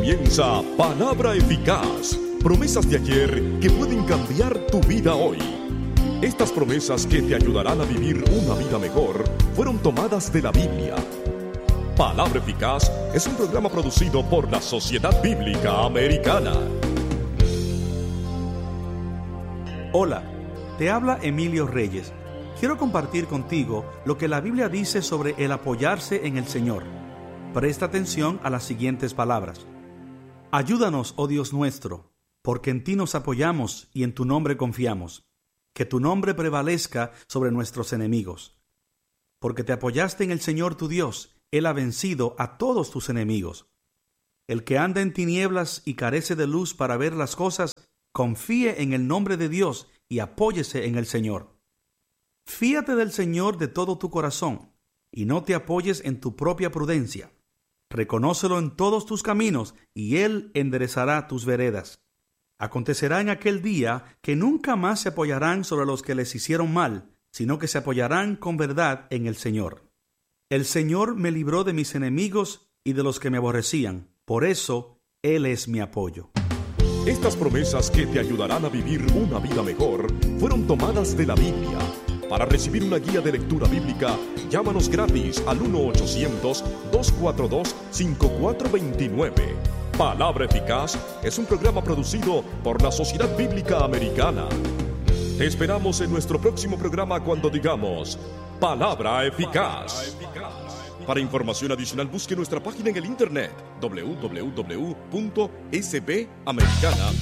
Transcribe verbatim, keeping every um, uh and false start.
comienza Palabra Eficaz. Promesas de ayer que pueden cambiar tu vida hoy. Estas promesas que te ayudarán a vivir una vida mejor fueron tomadas de la Biblia. Palabra Eficaz es un programa producido por la Sociedad Bíblica Americana. Hola, te habla Emilio Reyes. Quiero compartir contigo lo que la Biblia dice sobre el apoyarse en el Señor. Presta atención a las siguientes palabras. Ayúdanos, oh Dios nuestro, porque en ti nos apoyamos y en tu nombre confiamos. Que tu nombre prevalezca sobre nuestros enemigos. Porque te apoyaste en el Señor tu Dios, Él ha vencido a todos tus enemigos. El que anda en tinieblas y carece de luz para ver las cosas, confíe en el nombre de Dios y apóyese en el Señor. Fíate del Señor de todo tu corazón y no te apoyes en tu propia prudencia. Reconócelo en todos tus caminos y Él enderezará tus veredas. Acontecerá en aquel día que nunca más se apoyarán sobre los que les hicieron mal, sino que se apoyarán con verdad en el Señor. El Señor me libró de mis enemigos y de los que me aborrecían. Por eso, Él es mi apoyo. Estas promesas que te ayudarán a vivir una vida mejor fueron tomadas de la Biblia. Para recibir una guía de lectura bíblica, llámanos gratis al uno ochocientos, dos cuatro dos, cinco cuatro dos nueve. Palabra Eficaz es un programa producido por la Sociedad Bíblica Americana. Te esperamos en nuestro próximo programa cuando digamos Palabra Eficaz. Para información adicional busque nuestra página en el internet doble u doble u doble u punto s b americana